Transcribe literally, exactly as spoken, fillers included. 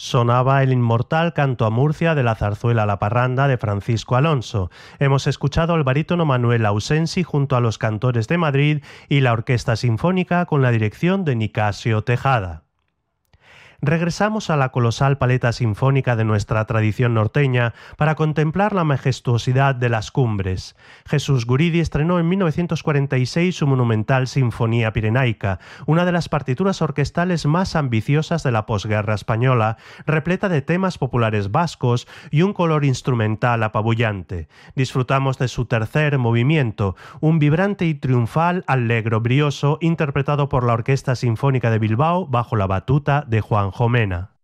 Sonaba el inmortal Canto a Murcia de la zarzuela La Parranda de Francisco Alonso. Hemos escuchado al barítono Manuel Ausensi junto a los Cantores de Madrid y la Orquesta Sinfónica con la dirección de Nicasio Tejada. Regresamos a la colosal paleta sinfónica de nuestra tradición norteña para contemplar la majestuosidad de las cumbres. Jesús Guridi estrenó en mil novecientos cuarenta y seis su monumental Sinfonía Pirenaica, una de las partituras orquestales más ambiciosas de la posguerra española, repleta de temas populares vascos y un color instrumental apabullante. Disfrutamos de su tercer movimiento, un vibrante y triunfal allegro brioso interpretado por la Orquesta Sinfónica de Bilbao bajo la batuta de Juan Jomena.